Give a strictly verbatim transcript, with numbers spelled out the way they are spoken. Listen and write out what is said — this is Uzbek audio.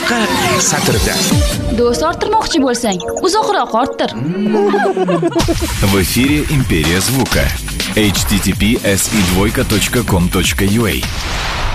qisqa satrda. Do'st orttirmoqchi bo'lsang, uzoqroq orttir. В эфире Империя звука. эйч ти ти пи эс и двойка точка ком точка ю а